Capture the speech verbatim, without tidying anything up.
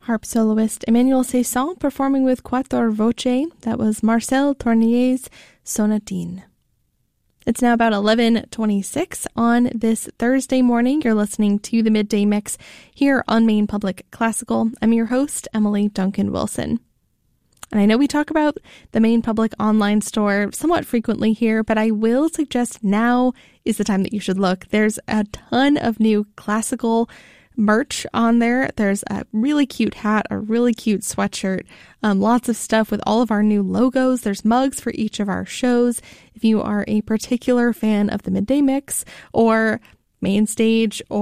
Harp soloist Emmanuel Cesson performing with Quattro Voce. That was Marcel Tournier's Sonatine. It's now about eleven twenty-six on this Thursday morning. You're listening to the Midday Mix here on Maine Public Classical. I'm your host, Emily Duncan Wilson. And I know we talk about the Maine Public online store somewhat frequently here, but I will suggest now is the time that you should look. There's a ton of new classical merch on there. There's a really cute hat, a really cute sweatshirt, um, lots of stuff with all of our new logos. There's mugs for each of our shows. If you are a particular fan of the Midday Mix or Main Stage or